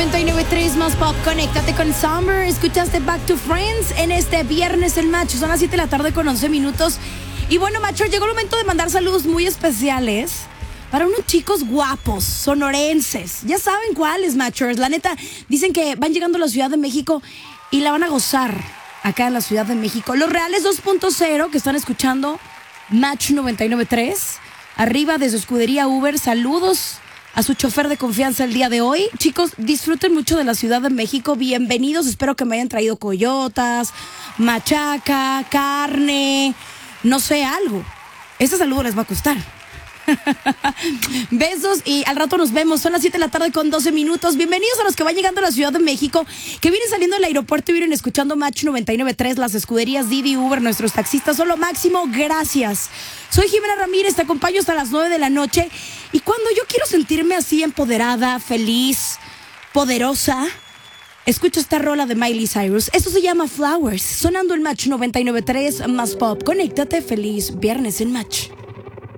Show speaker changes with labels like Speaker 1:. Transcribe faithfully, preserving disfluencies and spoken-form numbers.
Speaker 1: noventa y nueve punto tres más pop. Conéctate con Summer. Escuchaste Back to Friends en este viernes en Macho. Son las siete de la tarde con once minutos. Y bueno, Macho, llegó el momento de mandar saludos muy especiales para unos chicos guapos, sonorenses. Ya saben cuáles, Machos. La neta, dicen que van llegando a la Ciudad de México y la van a gozar acá en la Ciudad de México. Los Reales dos punto cero que están escuchando Match noventa y nueve punto tres. Arriba de su escudería Uber, saludos a su chofer de confianza el día de hoy. Chicos, disfruten mucho de la Ciudad de México. Bienvenidos. Espero que me hayan traído coyotas, machaca, carne, no sé, algo. Este saludo les va a costar. Besos y al rato nos vemos. Son las siete de la tarde con doce minutos. Bienvenidos a los que van llegando a la Ciudad de México, que vienen saliendo del aeropuerto y vienen escuchando Match noventa y nueve punto tres, las escuderías Didi, Uber, nuestros taxistas. Son lo máximo, gracias. Soy Jimena Ramírez, te acompaño hasta las nueve de la noche. Y cuando yo quiero sentirme así empoderada, feliz, poderosa, escucho esta rola de Miley Cyrus. Esto se llama Flowers, sonando en Match noventa y nueve punto tres más pop. Conéctate, feliz viernes en Match.